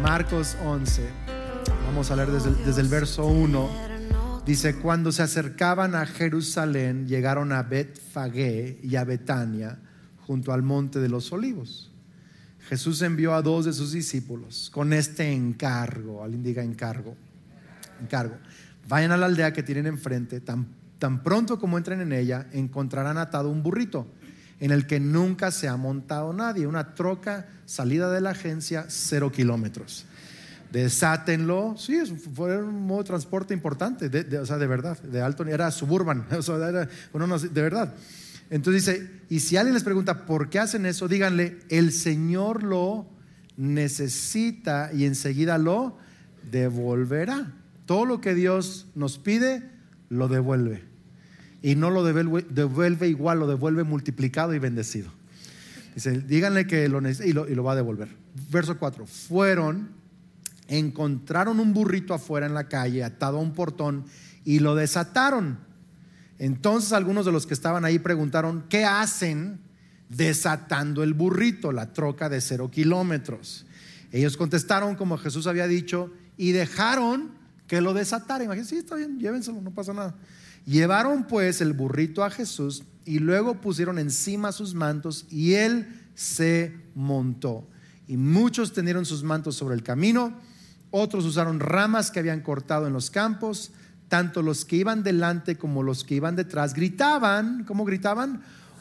Marcos 11. Vamos a leer desde el verso 1. Dice: cuando se acercaban a Jerusalén, llegaron a Betfagé y a Betania, junto al monte de los Olivos. Jesús envió a 2 de sus discípulos con este encargo. Alguien diga encargo. Vayan a la aldea que tienen enfrente. Tan pronto como entren en ella, encontrarán atado un burrito en el que nunca se ha montado nadie, una troca salida de la agencia, 0 kilómetros. Desátenlo. Sí, fue un modo de transporte importante, o sea, de verdad, de alto, era suburban, o sea, de verdad. Entonces dice: y si alguien les pregunta por qué hacen eso, díganle: el Señor lo necesita y enseguida lo devolverá. Todo lo que Dios nos pide, lo devuelve. Y no lo devuelve igual, lo devuelve multiplicado y bendecido. Dice: díganle que lo necesita y lo va a devolver. Verso 4. Fueron, encontraron un burrito afuera en la calle, atado a un portón, y lo desataron. Entonces algunos de los que estaban ahí preguntaron: ¿qué hacen desatando el burrito, la troca de 0 kilómetros? Ellos contestaron como Jesús había dicho y dejaron que lo desatara. Imagínense: sí, está bien, llévenselo, no pasa nada. Llevaron pues el burrito a Jesús y luego pusieron encima sus mantos y él se montó. Y muchos tendieron sus mantos sobre el camino, otros usaron ramas que habían cortado en los campos. Tanto los que iban delante como los que iban detrás gritaban. ¿Cómo gritaban?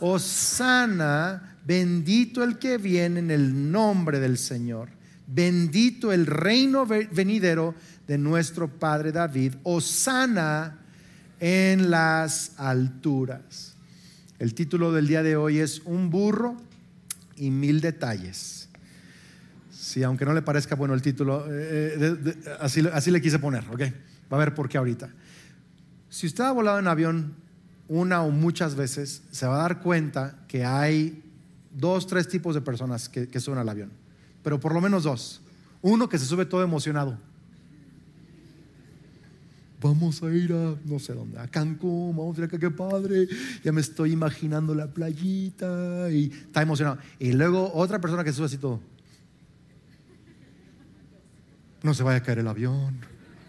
Hosana, bendito el que viene en el nombre del Señor, bendito el reino venidero de nuestro padre David, hosana en las alturas. El título del día de hoy es Un burro y 1000 detalles. Sí, aunque no le parezca bueno el título, así le quise poner, ¿ok? Va a ver por qué ahorita. Si usted ha volado en avión una o muchas veces, se va a dar cuenta que hay 2, 3 tipos de personas que suben al avión, pero por lo menos 2. Uno que se sube todo emocionado. Vamos a ir a no sé dónde, a Cancún, vamos a ir acá, qué padre, ya me estoy imaginando la playita, y está emocionado. Y luego otra persona que se sube así todo: no se vaya a caer el avión.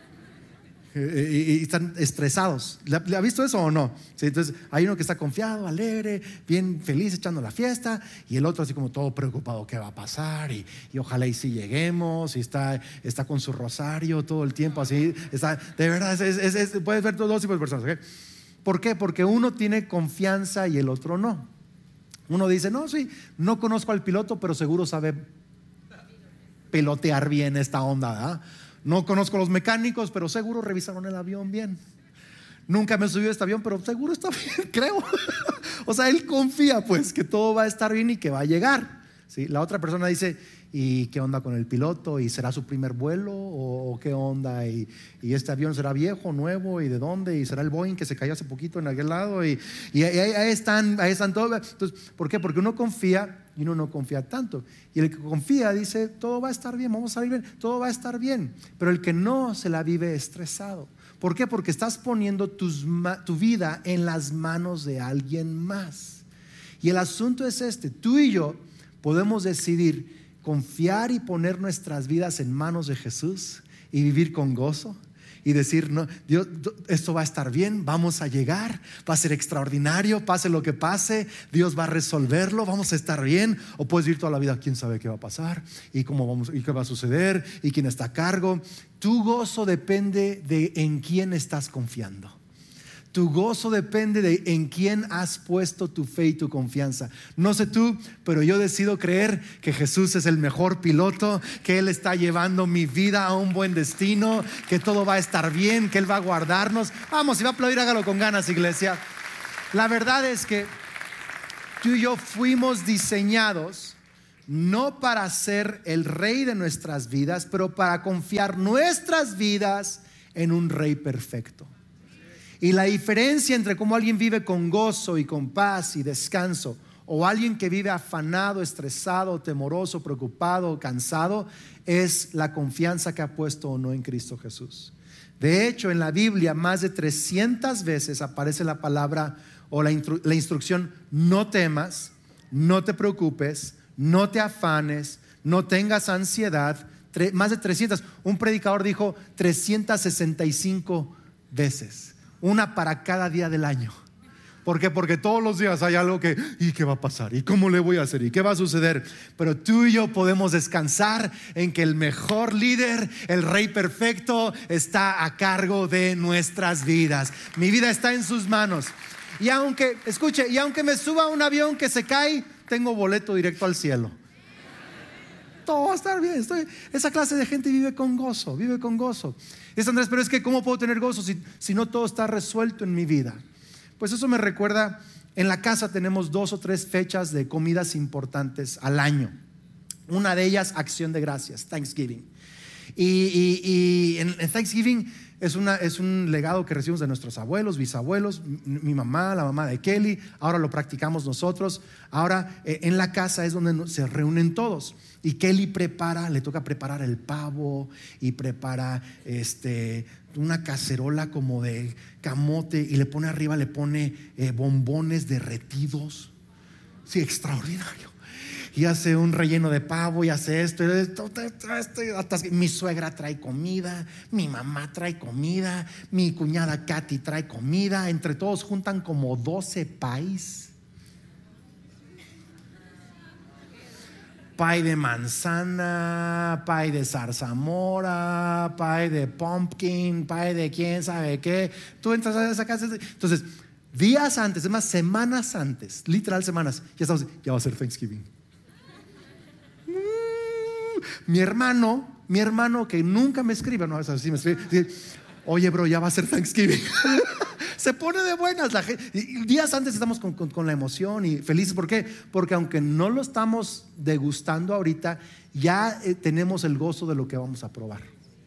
Y están estresados. ¿Le ha visto eso o no? Sí, entonces hay uno que está confiado, alegre, bien feliz, echando la fiesta, y el otro así como todo preocupado: ¿qué va a pasar? Y ojalá y si lleguemos. Y está con su rosario todo el tiempo así. Está, de verdad, puedes ver 2 tipos de personas, ¿okay? ¿Por qué? Porque uno tiene confianza y el otro no. Uno dice: no, sí, no conozco al piloto, pero seguro sabe pilotear bien esta onda, ¿verdad? No conozco a los mecánicos, pero seguro revisaron el avión bien. Nunca me he subido a este avión, pero seguro está bien, creo. O sea, él confía pues que todo va a estar bien y que va a llegar, ¿sí? La otra persona dice: ¿y qué onda con el piloto? ¿Y será su primer vuelo? ¿O qué onda? ¿Y este avión será viejo, nuevo? ¿Y de dónde? ¿Y será el Boeing que se cayó hace poquito en aquel lado? Y ahí están todos. Entonces, ¿por qué? Porque uno confía y uno no confía tanto. Y el que confía dice: todo va a estar bien, vamos a salir bien, todo va a estar bien. Pero el que no se la vive estresado. ¿Por qué? Porque estás poniendo tu vida en las manos de alguien más. Y el asunto es este: tú y yo podemos decidir confiar y poner nuestras vidas en manos de Jesús y vivir con gozo y decir: no, Dios, esto va a estar bien, vamos a llegar, va a ser extraordinario, pase lo que pase, Dios va a resolverlo, vamos a estar bien. O puedes vivir toda la vida: quién sabe qué va a pasar y cómo vamos y qué va a suceder y quién está a cargo. Tu gozo depende de en quién estás confiando. Tu gozo depende de en quién has puesto tu fe y tu confianza. No sé tú, pero yo decido creer que Jesús es el mejor piloto, que Él está llevando mi vida a un buen destino, que todo va a estar bien, que Él va a guardarnos. Vamos, si va a aplaudir, hágalo con ganas, iglesia. La verdad es que tú y yo fuimos diseñados no para ser el rey de nuestras vidas, pero para confiar nuestras vidas en un rey perfecto. Y la diferencia entre cómo alguien vive con gozo y con paz y descanso, o alguien que vive afanado, estresado, temoroso, preocupado, cansado, es la confianza que ha puesto o no en Cristo Jesús. De hecho, en la Biblia más de 300 veces aparece la palabra o la instrucción: no temas, no te preocupes, no te afanes, no tengas ansiedad, más de 300. Un predicador dijo 365 veces, una para cada día del año. ¿Por qué? Porque todos los días hay algo que, ¿y qué va a pasar? ¿Y cómo le voy a hacer? ¿Y qué va a suceder? Pero tú y yo podemos descansar en que el mejor líder, el Rey perfecto, está a cargo de nuestras vidas. Mi vida está en sus manos. Y aunque me suba a un avión que se cae, tengo boleto directo al cielo. Todo va a estar bien. Esa clase de gente vive con gozo. Dice Andrés, pero es que ¿cómo puedo tener gozo si no todo está resuelto en mi vida? Pues eso me recuerda, en la casa tenemos 2 o 3 fechas de comidas importantes al año. Una de ellas, Acción de Gracias, Thanksgiving. Y en Thanksgiving es un legado que recibimos de nuestros abuelos, bisabuelos, mi mamá, la mamá de Kelly. Ahora lo practicamos nosotros. Ahora en la casa es donde se reúnen todos. Y Kelly le toca preparar el pavo y prepara una cacerola como de camote y le pone arriba, bombones derretidos. Sí, extraordinario. Y hace un relleno de pavo y hace esto. Mi suegra trae comida, mi mamá trae comida, mi cuñada Katy trae comida. Entre todos juntan como 12 pies. Pie de manzana, pie de zarzamora, pie de pumpkin, pie de quién sabe qué. Tú entras a esa casa. Entonces, días antes, es más, semanas antes, literal semanas, ya va a ser Thanksgiving. Mi hermano que nunca me escribe, no, así me escribe, dice, oye bro, ya va a ser Thanksgiving. Se pone de buenas la gente. Días antes estamos con la emoción y felices. ¿Por qué? Porque aunque no lo estamos degustando ahorita, ya tenemos el gozo de lo que vamos a probar.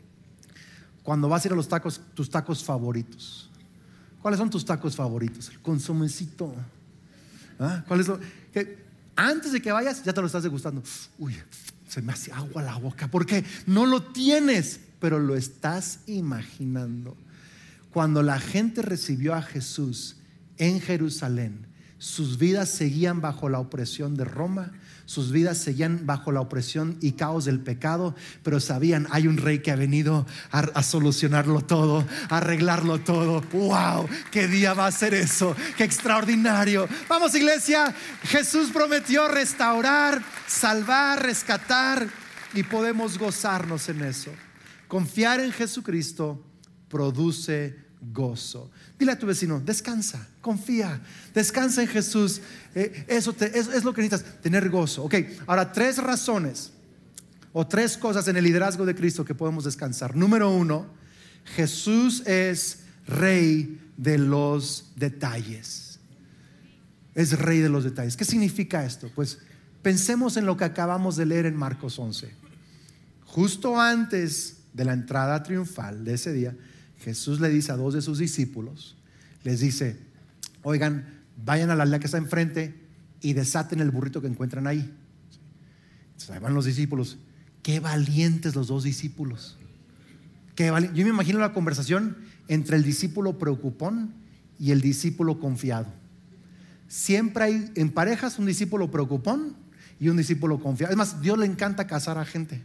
Cuando vas a ir a los tacos, tus tacos favoritos, ¿cuáles son tus tacos favoritos? El consomecito. ¿Cuál es que antes de que vayas ya te lo estás degustando? Uy, se me hace agua la boca. ¿Por qué? No lo tienes, pero lo estás imaginando. Cuando la gente recibió a Jesús en Jerusalén, sus vidas seguían bajo la opresión de Roma, sus vidas seguían bajo la opresión y caos del pecado, pero sabían, hay un rey que ha venido a solucionarlo todo, a arreglarlo todo. ¡Wow! ¿Qué día va a ser eso? ¡Qué extraordinario! Vamos, iglesia, Jesús prometió restaurar, salvar, rescatar, y podemos gozarnos en eso. Confiar en Jesucristo produce gozo. Dile a tu vecino, descansa, confía, descansa en Jesús. Eso es lo que necesitas, tener gozo. Ok, ahora 3 razones o 3 cosas en el liderazgo de Cristo que podemos descansar. Número 1, Jesús es Rey de los detalles. Es Rey de los detalles. ¿Qué significa esto? Pues pensemos en lo que acabamos de leer en Marcos 11. Justo antes de la entrada triunfal de ese día, Jesús le dice a 2 de sus discípulos, les dice, oigan, vayan a la aldea que está enfrente y desaten el burrito que encuentran ahí. Entonces ahí van los discípulos. Qué valientes los 2 discípulos. Yo me imagino la conversación entre el discípulo preocupón y el discípulo confiado. Siempre hay en parejas un discípulo preocupón y un discípulo confiado. Es más, Dios le encanta casar a gente.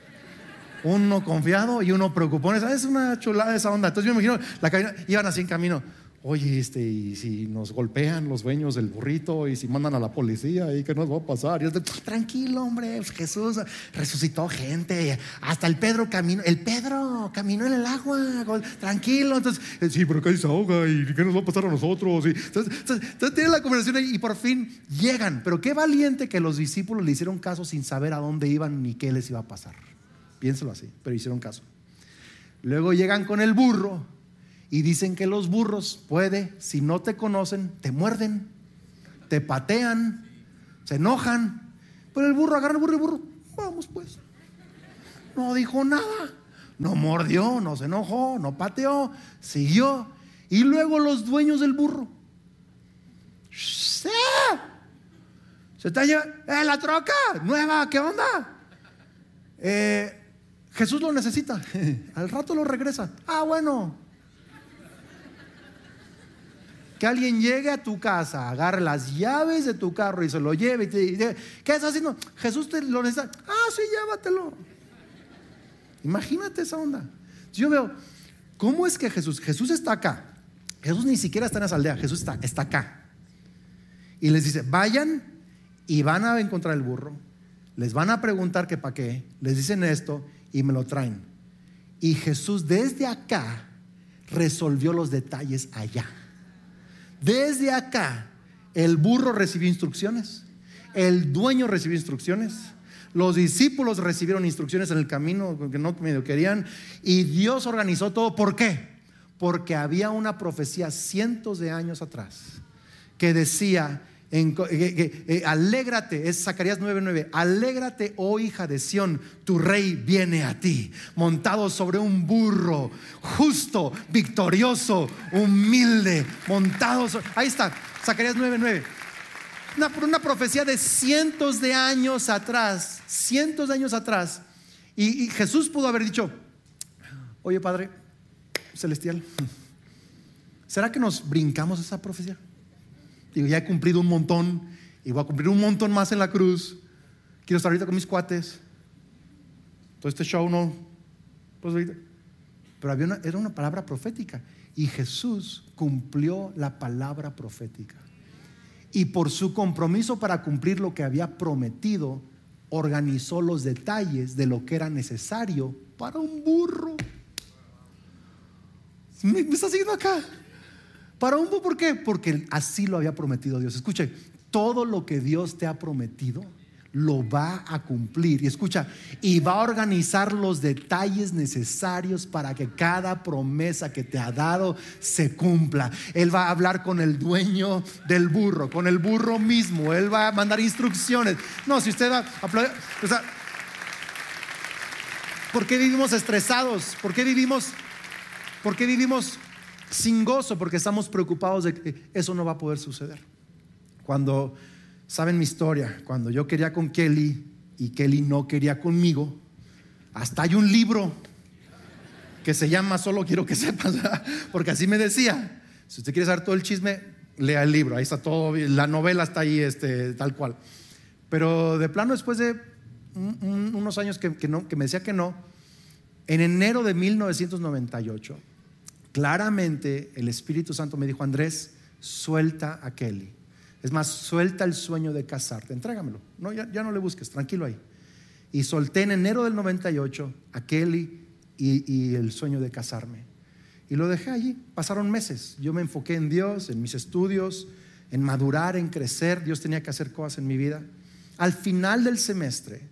Uno confiado y uno preocupón. Es una chulada esa onda. Entonces yo me imagino la cabina, iban así en camino. Oye, y si nos golpean los dueños del burrito, y si mandan a la policía, ¿y qué nos va a pasar? Y tranquilo, hombre, Jesús resucitó gente. Hasta el Pedro caminó en el agua. Tranquilo. Entonces, sí, pero acá se ahoga, ¿y qué nos va a pasar a nosotros? Entonces tienen la conversación ahí y por fin llegan. Pero qué valiente que los discípulos le hicieron caso sin saber a dónde iban ni qué les iba a pasar. Piénselo así, pero hicieron caso. Luego llegan con el burro y dicen que los burros si no te conocen, te muerden, te patean, se enojan. Pero el burro agarra el burro, vamos pues. No dijo nada, no mordió, no se enojó, no pateó, siguió. Y luego los dueños del burro, se está llevando la troca nueva, ¿qué onda? Jesús lo necesita, al rato lo regresa. Bueno, que alguien llegue a tu casa, agarre las llaves de tu carro y se lo lleve y te dice, ¿qué estás haciendo? Jesús te lo necesita. Sí, llévatelo. Imagínate esa onda. Yo veo, ¿cómo es que Jesús está acá? Jesús ni siquiera está en esa aldea, Jesús está acá. Y les dice, vayan y van a encontrar el burro. Les van a preguntar que para qué. Les dicen esto y me lo traen. Y Jesús desde acá resolvió los detalles allá. Desde acá el burro recibió instrucciones, el dueño recibió instrucciones, los discípulos recibieron instrucciones en el camino que no medio querían, y Dios organizó todo. ¿Por qué? Porque había una profecía cientos de años atrás que decía, alégrate, es Zacarías 9:9, alégrate, oh hija de Sión, tu rey viene a ti, montado sobre un burro, justo, victorioso, humilde, ahí está, Zacarías 9:9. Una profecía de cientos de años atrás, y Jesús pudo haber dicho, oye Padre Celestial, ¿será que nos brincamos esa profecía? Digo, ya he cumplido un montón y voy a cumplir un montón más en la cruz. Quiero estar ahorita con mis cuates. Todo este show no. Pues ahorita. Pero era una palabra profética. Y Jesús cumplió la palabra profética. Y por su compromiso para cumplir lo que había prometido, organizó los detalles de lo que era necesario para un burro. ¿Me está siguiendo acá? Para un burro, ¿por qué? Porque así lo había prometido Dios. Escuche, todo lo que Dios te ha prometido lo va a cumplir. Y escucha, y va a organizar los detalles necesarios para que cada promesa que te ha dado se cumpla. Él va a hablar con el dueño del burro, con el burro mismo. Él va a mandar instrucciones. No, si usted va a aplaudir, o sea, ¿por qué vivimos estresados? ¿Por qué vivimos sin gozo? Porque estamos preocupados de que eso no va a poder suceder. Cuando saben mi historia, cuando yo quería con Kelly y Kelly no quería conmigo, hasta hay un libro que se llama Solo quiero que sepas, porque así me decía. Si usted quiere saber todo el chisme, lea el libro, ahí está todo, la novela está ahí tal cual. Pero de plano, después de unos años que me decía que no, en enero de 1998 claramente el Espíritu Santo me dijo, Andrés, suelta a Kelly. Es más, suelta el sueño de casarte, entrégamelo. No, ya no le busques, tranquilo ahí. Y solté en enero del 98 a Kelly y el sueño de casarme. Y lo dejé allí. Pasaron meses. Yo me enfoqué en Dios, en mis estudios, en madurar, en crecer. Dios tenía que hacer cosas en mi vida. Al final del semestre,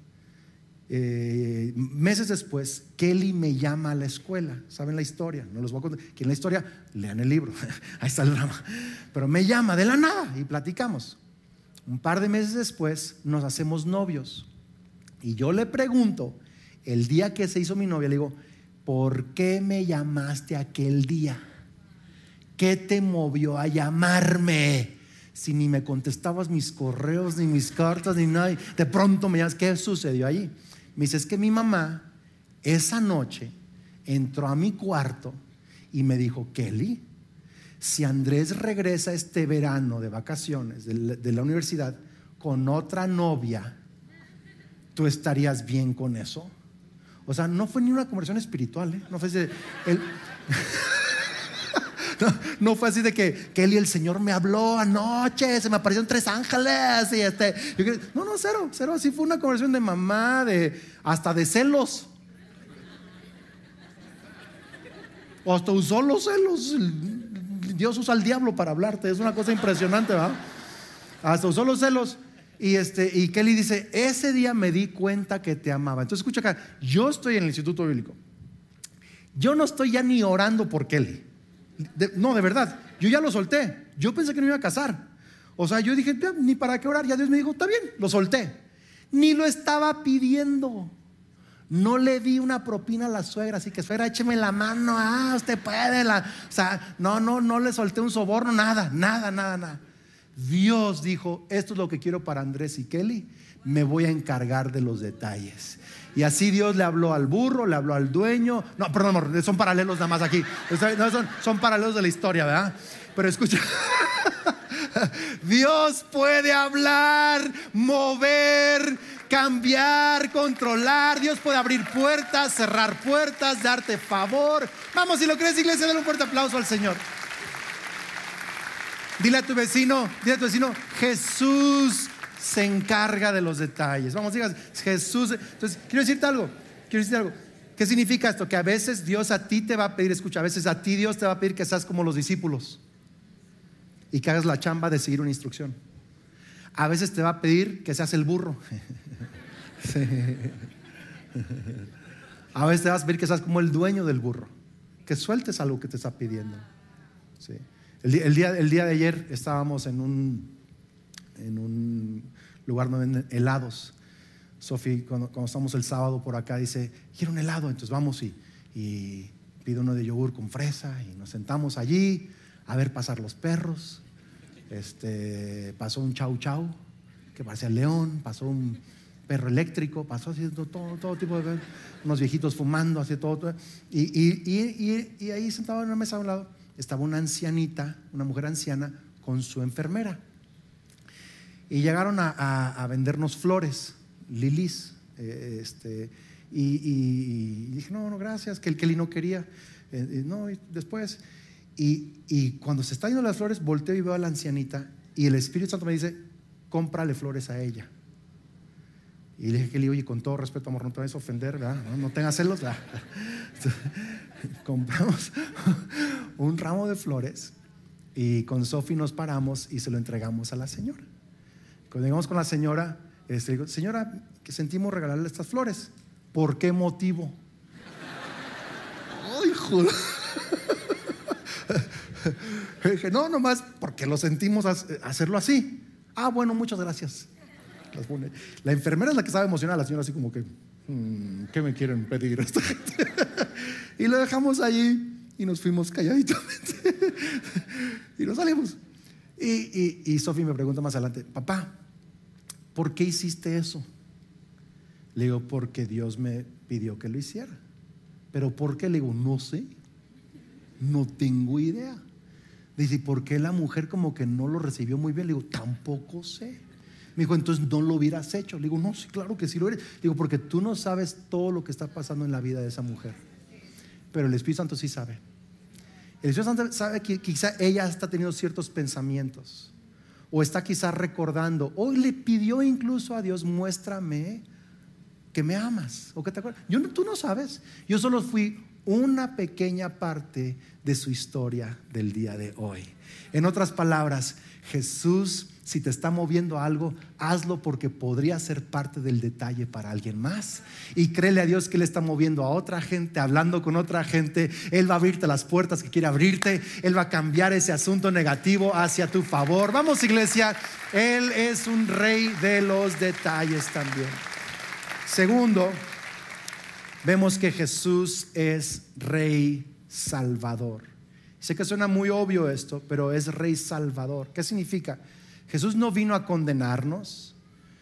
meses después, Kelly me llama a la escuela. ¿Saben la historia? No les voy a contar. ¿Quién la historia? Lean el libro. Ahí está el drama. Pero me llama de la nada y platicamos. Un par de meses después nos hacemos novios. Y yo le pregunto, el día que se hizo mi novia, le digo, ¿por qué me llamaste aquel día? ¿Qué te movió a llamarme? Si ni me contestabas mis correos, ni mis cartas, ni nada. De pronto me llamas, ¿qué sucedió allí? Me dice, es que mi mamá esa noche entró a mi cuarto y me dijo, Kelly, si Andrés regresa este verano de vacaciones de la universidad con otra novia, ¿tú estarías bien con eso? O sea, no fue ni una conversión espiritual, No fue no fue así de que Kelly, el Señor me habló anoche, se me aparecieron 3 ángeles y no, cero. Así fue una conversión de mamá, hasta de celos. O hasta usó los celos. Dios usa al diablo para hablarte, es una cosa impresionante, ¿verdad? Hasta usó los celos. Y Kelly dice, ese día me di cuenta que te amaba. Entonces escucha acá, yo estoy en el Instituto Bíblico. Yo no estoy ya ni orando por Kelly. No, de verdad, yo ya lo solté. Yo pensé que no iba a casar. O sea, yo dije, ni para qué orar. Ya Dios me dijo, está bien, lo solté. Ni lo estaba pidiendo. No le di una propina a la suegra, así que suegra, écheme la mano, usted puede. O sea, no le solté un soborno, nada. Dios dijo, esto es lo que quiero para Andrés y Kelly, me voy a encargar de los detalles. Y así Dios le habló al burro, le habló al dueño. No, perdón, amor, son paralelos nada más aquí. Son paralelos de la historia, ¿verdad? Pero escucha, Dios puede hablar, mover, cambiar, controlar. Dios puede abrir puertas, cerrar puertas, darte favor. Vamos, si lo crees, iglesia, dale un fuerte aplauso al Señor. Dile a tu vecino, Jesús se encarga de los detalles. Vamos, digas, Jesús. Entonces, quiero decirte algo. ¿Qué significa esto? Que a veces Dios a ti te va a pedir, escucha, a veces a ti Dios te va a pedir que seas como los discípulos y que hagas la chamba de seguir una instrucción. A veces te va a pedir que seas el burro. Sí. A veces te vas a pedir que seas como el dueño del burro, que sueltes algo que te está pidiendo. Sí. El día de ayer estábamos en un lugar donde venden helados. Sofi, cuando estamos el sábado por acá, dice, quiero un helado. Entonces vamos y pide uno de yogur con fresa y nos sentamos allí a ver pasar los perros. Pasó un chau chau que parecía león, pasó un perro eléctrico, pasó haciendo todo tipo de cosas, unos viejitos fumando, así todo. Y ahí sentado en una mesa a un lado estaba una ancianita, una mujer anciana con su enfermera. Y llegaron a vendernos flores, lilies. Y dije, no, gracias, que el Kelly no quería. No, y después. Y cuando se está yendo las flores, volteo y veo a la ancianita. Y el Espíritu Santo me dice, cómprale flores a ella. Y le dije, Kelly, oye, con todo respeto, amor, no te vayas a ofender, ¿verdad? No tengas celos, ¿verdad? Compramos un ramo de flores y con Sofi nos paramos y se lo entregamos a la señora. Cuando llegamos con la señora, digo, señora, que sentimos regalarle estas flores. ¿Por qué motivo? ¡Ay, joder! Dije, no, nomás porque lo sentimos hacerlo así. Ah, bueno, muchas gracias. La enfermera es la que estaba emocionada, la señora así como que ¿qué me quieren pedir esta gente? Y lo dejamos allí y nos fuimos calladitamente y nos salimos. Y Sofi me pregunta más adelante, papá, ¿por qué hiciste eso? Le digo, porque Dios me pidió que lo hiciera. ¿Pero por qué? Le digo, no sé, no tengo idea. Dice, ¿por qué la mujer como que no lo recibió muy bien? Le digo, tampoco sé. Me dijo, entonces no lo hubieras hecho. Le digo, no, sí, claro que sí lo eres. Le digo, porque tú no sabes todo lo que está pasando en la vida de esa mujer, pero el Espíritu Santo sí sabe. El Espíritu Santo sabe que quizá ella está teniendo ciertos pensamientos, o está quizá recordando, o le pidió incluso a Dios, muéstrame que me amas, o que te acuerdas. Tú no sabes. Yo solo fui una pequeña parte de su historia del día de hoy. En otras palabras, Jesús, si te está moviendo algo, hazlo porque podría ser parte del detalle para alguien más. Y créele a Dios que Él está moviendo a otra gente, hablando con otra gente. Él va a abrirte las puertas que quiere abrirte. Él va a cambiar ese asunto negativo hacia tu favor. Vamos, iglesia, Él es un rey de los detalles también. Segundo, vemos que Jesús es Rey Salvador. Sé que suena muy obvio esto, pero es Rey Salvador. ¿Qué significa? Jesús no vino a condenarnos,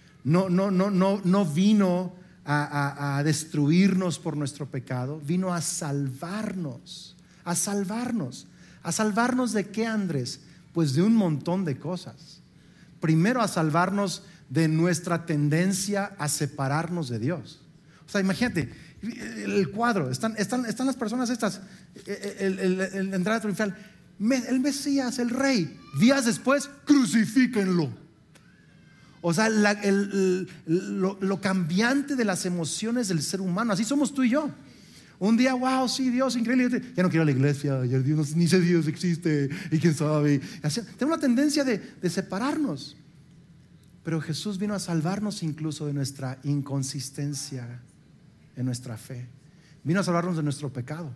no vino a destruirnos por nuestro pecado, vino a salvarnos. ¿A salvarnos de qué, Andrés? Pues de un montón de cosas. Primero, a salvarnos de nuestra tendencia a separarnos de Dios. O sea, imagínate el cuadro, están las personas estas, el entrada triunfal, el Mesías, el Rey. Días después, crucifíquenlo. O sea, lo cambiante de las emociones del ser humano. Así somos tú y yo. Un día, wow, sí, Dios, increíble. Ya no quiero ir a la iglesia, ya Dios, ni sé si Dios existe, y quién sabe. Así, tengo una tendencia de separarnos. Pero Jesús vino a salvarnos incluso de nuestra inconsistencia en nuestra fe. Vino a salvarnos de nuestro pecado.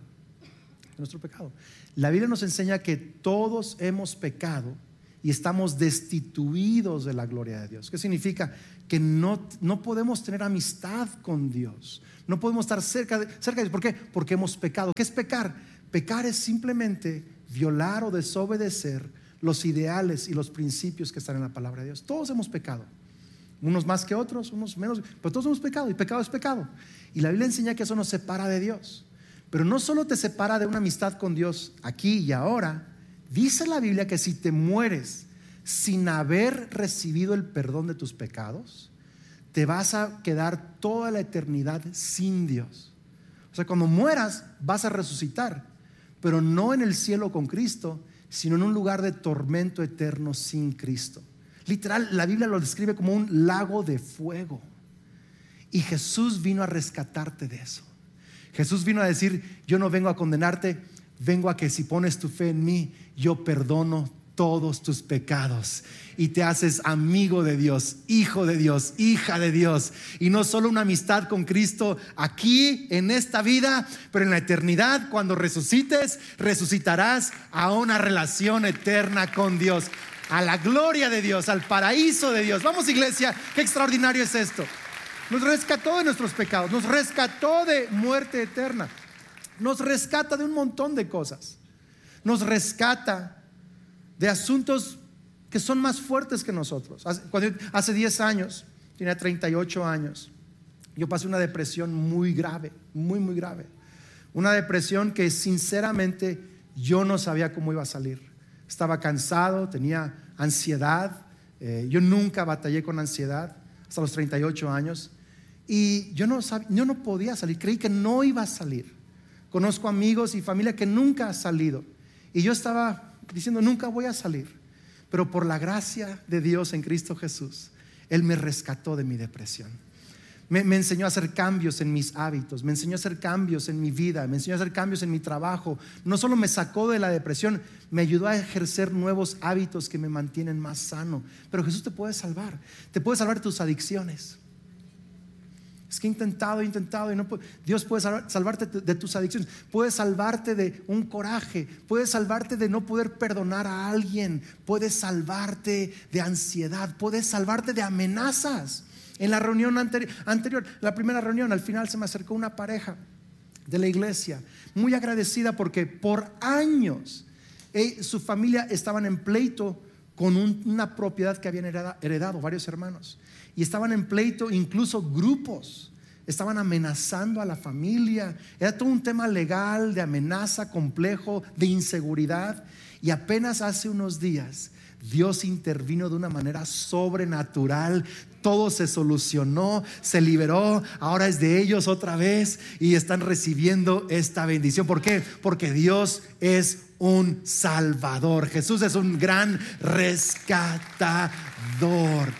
La Biblia nos enseña que todos hemos pecado y estamos destituidos de la gloria de Dios. ¿Qué significa? Que no podemos tener amistad con Dios. No podemos estar cerca de Dios. ¿Por qué? Porque hemos pecado. ¿Qué es pecar? Pecar es simplemente violar o desobedecer los ideales y los principios que están en la palabra de Dios. Todos hemos pecado. Unos más que otros, unos menos, pero todos hemos pecado, y pecado es pecado. Y la Biblia enseña que eso nos separa de Dios. Pero no solo te separa de una amistad con Dios aquí y ahora. Dice la Biblia que si te mueres sin haber recibido el perdón de tus pecados, te vas a quedar toda la eternidad sin Dios. O sea, cuando mueras vas a resucitar, pero no en el cielo con Cristo, sino en un lugar de tormento eterno sin Cristo. Literal, la Biblia lo describe como un lago de fuego. Y Jesús vino a rescatarte de eso. Jesús vino a decir: yo no vengo a condenarte, vengo a que si pones tu fe en mí, yo perdono todos tus pecados y te haces amigo de Dios, hijo de Dios, hija de Dios. Y no solo una amistad con Cristo aquí en esta vida, pero en la eternidad, cuando resucites, resucitarás a una relación eterna con Dios, a la gloria de Dios, al paraíso de Dios. Vamos, iglesia, qué extraordinario es esto. Nos rescató de nuestros pecados, nos rescató de muerte eterna, nos rescata de un montón de cosas, nos rescata de asuntos que son más fuertes que nosotros. Hace 10 años, tenía 38 años, yo pasé una depresión muy grave, muy grave. Una depresión que sinceramente yo no sabía cómo iba a salir. Estaba cansado, tenía ansiedad. Yo nunca batallé con ansiedad hasta los 38 años. Y yo no podía salir, creí que no iba a salir. Conozco amigos y familia que nunca han salido. Y yo estaba diciendo: nunca voy a salir. Pero por la gracia de Dios en Cristo Jesús, Él me rescató de mi depresión. Me enseñó a hacer cambios en mis hábitos, me enseñó a hacer cambios en mi vida, me enseñó a hacer cambios en mi trabajo. No solo me sacó de la depresión, me ayudó a ejercer nuevos hábitos que me mantienen más sano. Pero Jesús te puede salvar de tus adicciones. Es que he intentado y no puedo. Dios puede salvarte de tus adicciones, puede salvarte de un coraje, puede salvarte de no poder perdonar a alguien, puede salvarte de ansiedad, puede salvarte de amenazas. En la reunión anterior, la primera reunión, al final se me acercó una pareja de la iglesia, muy agradecida porque por años su familia estaban en pleito con una propiedad que habían heredado varios hermanos. Y estaban en pleito, incluso grupos estaban amenazando a la familia. Era todo un tema legal, de amenaza, complejo, de inseguridad. Y apenas hace unos días Dios intervino de una manera sobrenatural. Todo se solucionó, se liberó. Ahora es de ellos otra vez y están recibiendo esta bendición. ¿Por qué? Porque Dios es un salvador. Jesús es un gran rescatador.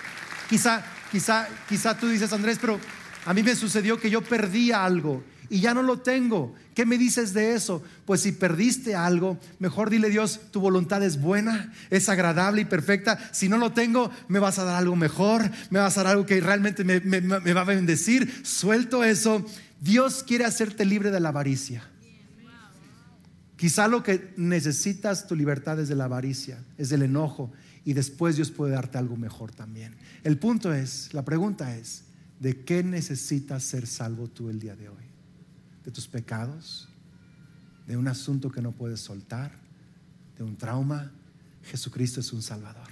Quizá tú dices: Andrés, pero a mí me sucedió que yo perdí algo y ya no lo tengo. ¿Qué me dices de eso? Pues si perdiste algo, mejor dile: Dios, tu voluntad es buena, es agradable y perfecta. Si no lo tengo, me vas a dar algo mejor, me vas a dar algo que realmente me va a bendecir. Suelto eso. Dios quiere hacerte libre de la avaricia. Quizá lo que necesitas, tu libertad, es de la avaricia, es del enojo. Y después Dios puede darte algo mejor también. El punto es, la pregunta es: ¿de qué necesitas ser salvo tú el día de hoy? ¿De tus pecados? ¿De un asunto que no puedes soltar? ¿De un trauma? Jesucristo es un salvador.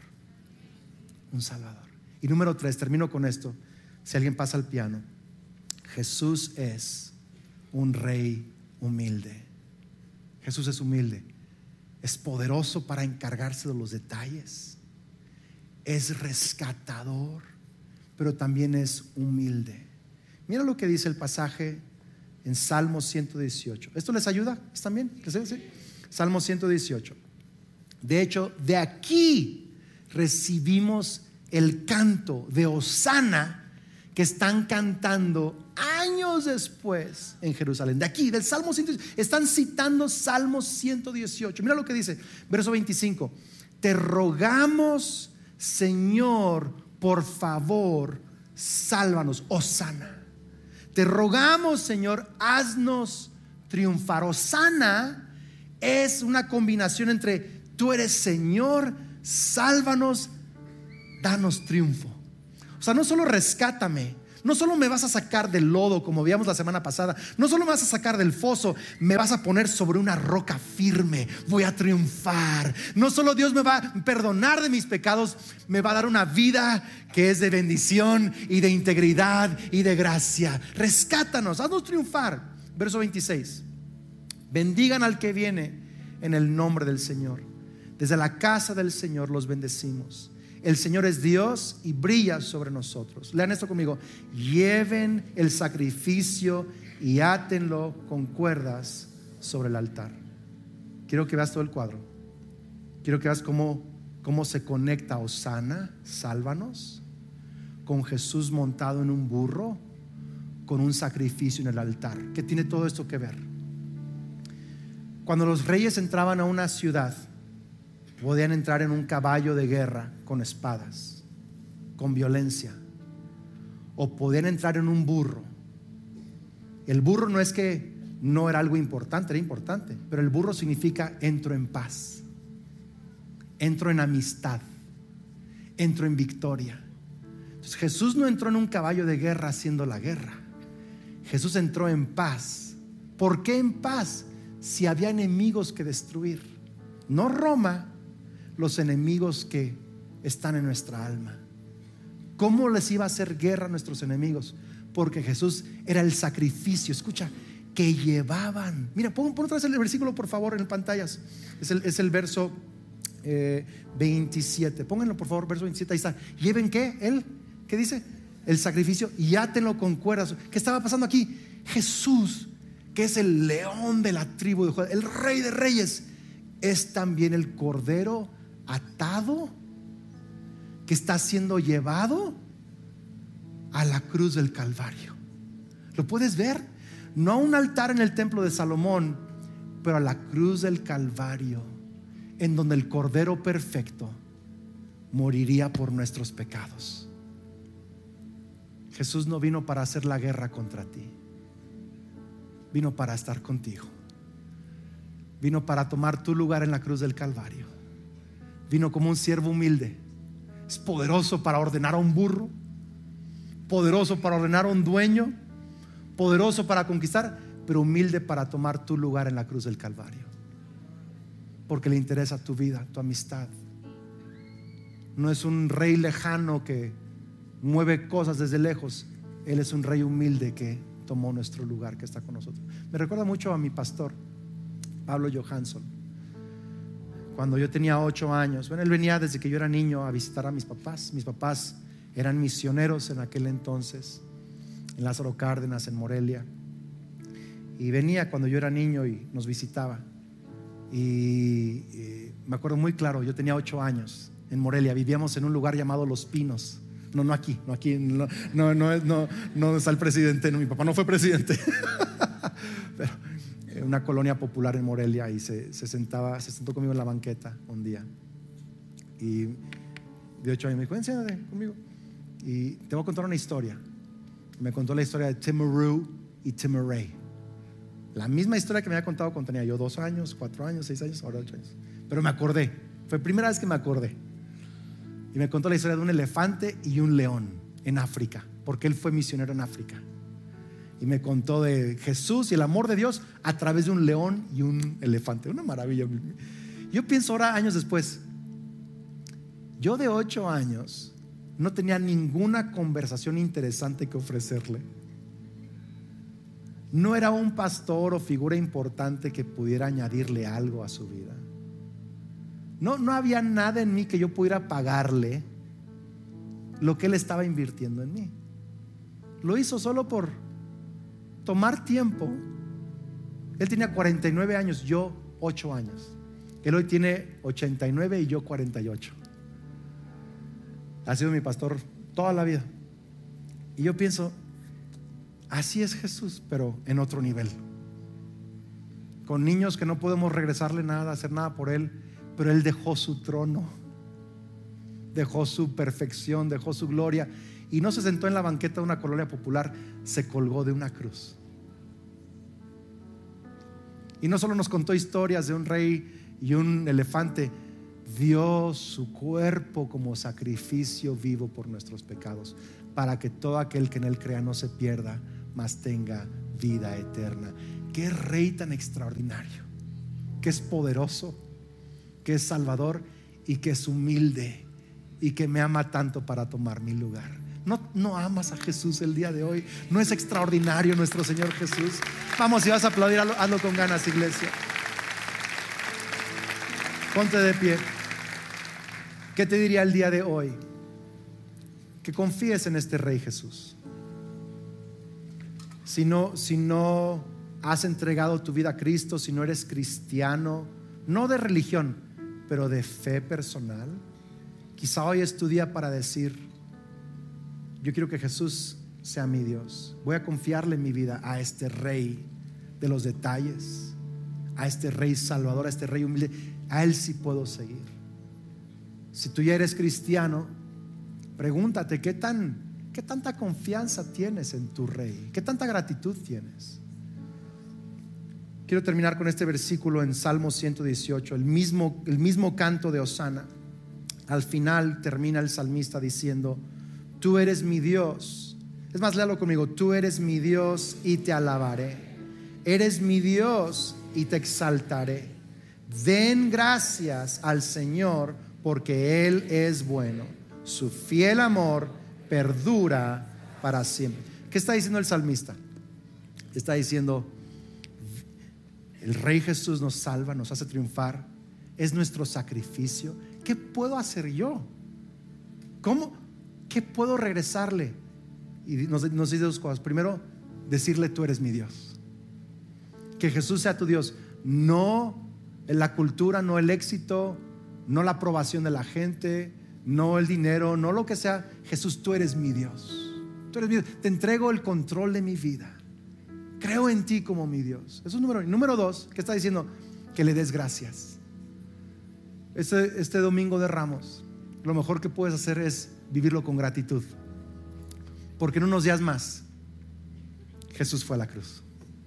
Un salvador. Y número 3, termino con esto. Si alguien pasa al piano, Jesús es un rey humilde. Jesús es humilde. Es poderoso para encargarse de los detalles. Es rescatador, pero también es humilde. Mira lo que dice el pasaje en Salmo 118. ¿Esto les ayuda? ¿Están bien? ¿Sí? Salmo 118. De hecho, de aquí recibimos el canto de Hosana que están cantando años después en Jerusalén. De aquí, del Salmo 118. Están citando Salmo 118. Mira lo que dice, verso 25. Te rogamos, Señor, por favor, sálvanos. Hosana. Te rogamos, Señor, haznos triunfar. Hosana es una combinación entre tú eres Señor, sálvanos, danos triunfo. O sea, no solo rescátame, no solo me vas a sacar del lodo como veíamos la semana pasada, no solo me vas a sacar del foso, me vas a poner sobre una roca firme, voy a triunfar. No solo Dios me va a perdonar de mis pecados, me va a dar una vida que es de bendición y de integridad y de gracia. Rescátanos, haznos triunfar. Verso 26. Bendigan al que viene en el nombre del Señor. Desde la casa del Señor los bendecimos. El Señor es Dios y brilla sobre nosotros. Lean esto conmigo. Lleven el sacrificio y átenlo con cuerdas sobre el altar. Quiero que veas todo el cuadro. Quiero que veas cómo se conecta Hosana, sálvanos, con Jesús montado en un burro, con un sacrificio en el altar. ¿Qué tiene todo esto que ver? Cuando los reyes entraban a una ciudad, podían entrar en un caballo de guerra con espadas, con violencia, o podían entrar en un burro. El burro no es que no era algo importante, era importante, pero el burro significa entro en paz, entro en amistad, entro en victoria. Entonces Jesús no entró en un caballo de guerra haciendo la guerra. Jesús entró en paz. ¿Por qué en paz? Si había enemigos que destruir. No Roma, los enemigos que están en nuestra alma. ¿Cómo les iba a hacer guerra a nuestros enemigos? Porque Jesús era el sacrificio, escucha, que llevaban. Mira, pon otra vez el versículo por favor en pantallas. Es el verso 27. Pónganlo por favor, verso 27. Ahí está. ¿Lleven qué? ¿Qué dice? El sacrificio y átenlo con cuerdas. ¿Qué estaba pasando aquí? Jesús, que es el león de la tribu de Judá, el rey de reyes, es también el cordero atado que está siendo llevado a la cruz del Calvario. ¿Lo puedes ver? No a un altar en el templo de Salomón, pero a la cruz del Calvario, en donde el cordero perfecto moriría por nuestros pecados. Jesús no vino para hacer la guerra contra ti, vino para estar contigo. Vino para tomar tu lugar en la cruz del Calvario. Vino como un siervo humilde. Es poderoso para ordenar a un burro, poderoso para ordenar a un dueño, poderoso para conquistar, pero humilde para tomar tu lugar en la cruz del Calvario, porque le interesa tu vida, tu amistad. No es un rey lejano que mueve cosas desde lejos. Él es un rey humilde que tomó nuestro lugar, que está con nosotros. Me recuerda mucho a mi pastor Pablo Johansson. Cuando yo tenía 8 años, bueno, él venía desde que yo era niño a visitar a mis papás. Mis papás eran misioneros en aquel entonces, en Lázaro Cárdenas, en Morelia. Y venía cuando yo era niño y nos visitaba. Y me acuerdo muy claro, yo tenía 8 años en Morelia. Vivíamos en un lugar llamado Los Pinos. No aquí no está el presidente. No, mi papá no fue presidente. Pero una colonia popular en Morelia, y se sentó conmigo en la banqueta un día, y de 8 años me dijo: siéntate conmigo y te voy a contar una historia. Me contó la historia de Timaru y Timaré, la misma historia que me había contado cuando tenía yo 2 años, 4 años, 6 años, ahora 8 años. Pero me acordé, fue la primera vez que me acordé. Y me contó la historia de un elefante y un león en África, porque él fue misionero en África. Y me contó de Jesús y el amor de Dios a través de un león y un elefante. Una maravilla. Yo pienso ahora, años después, yo de 8 años no tenía ninguna conversación interesante que ofrecerle. No era un pastor o figura importante que pudiera añadirle algo a su vida. No había nada en mí que yo pudiera pagarle lo que él estaba invirtiendo en mí. Lo hizo solo por tomar tiempo. Él tenía 49 años, yo 8 años. Él hoy tiene 89 y yo 48. Ha sido mi pastor toda la vida. Y yo pienso, así es Jesús, pero en otro nivel. Con niños que no podemos regresarle nada, hacer nada por él, pero él dejó su trono, dejó su perfección, dejó su gloria, y no se sentó en la banqueta de una colonia popular, se colgó de una cruz. Y no solo nos contó historias de un rey y un elefante, dio su cuerpo como sacrificio vivo por nuestros pecados, para que todo aquel que en él crea no se pierda, mas tenga vida eterna. Qué rey tan extraordinario, que es poderoso, que es salvador y que es humilde y que me ama tanto para tomar mi lugar. ¿No amas a Jesús el día de hoy? ¿No es extraordinario nuestro Señor Jesús? Vamos, si vas a aplaudir, hazlo con ganas, iglesia. Ponte de pie. ¿Qué te diría el día de hoy? Que confíes en este Rey Jesús. Si no has entregado tu vida a Cristo, si no eres cristiano, no de religión, pero de fe personal, quizá hoy es tu día para decir: yo quiero que Jesús sea mi Dios. Voy a confiarle mi vida a este Rey de los detalles, a este Rey Salvador, a este Rey humilde. A Él sí puedo seguir. Si tú ya eres cristiano, pregúntate ¿qué tanta confianza tienes en tu Rey? ¿Qué tanta gratitud tienes? Quiero terminar con este versículo en Salmo 118, el mismo canto de Hosana. Al final termina el salmista diciendo: tú eres mi Dios. Es más, léalo conmigo: tú eres mi Dios y te alabaré. Eres mi Dios y te exaltaré. Den gracias al Señor, porque Él es bueno. Su fiel amor perdura para siempre. ¿Qué está diciendo el salmista? Está diciendo: el Rey Jesús nos salva, nos hace triunfar, es nuestro sacrificio. ¿Qué puedo hacer yo? ¿Cómo? ¿Qué puedo regresarle? Y nos dice dos cosas. Primero, decirle: tú eres mi Dios. Que Jesús sea tu Dios. No la cultura, no el éxito, no la aprobación de la gente, no el dinero, no lo que sea. Jesús, tú eres mi Dios. Tú eres mi Dios. Te entrego el control de mi vida. Creo en ti como mi Dios. Eso es número uno. Número dos, ¿qué está diciendo? Que le des gracias. Este domingo de Ramos, lo mejor que puedes hacer es vivirlo con gratitud, porque en unos días más Jesús fue a la cruz.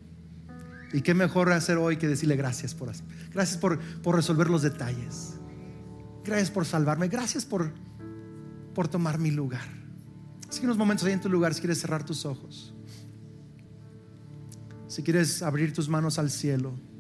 Y qué mejor hacer hoy que decirle gracias por resolver los detalles. Gracias por salvarme. Gracias por tomar mi lugar. Así que unos momentos ahí en tu lugar, si quieres cerrar tus ojos, si quieres abrir tus manos al cielo,